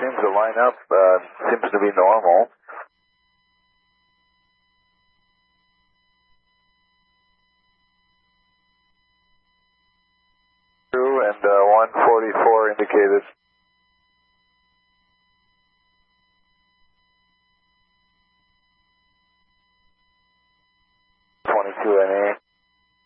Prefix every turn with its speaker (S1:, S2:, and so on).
S1: seems to line up. Seems to be normal. And 144 indicated. 22 NA.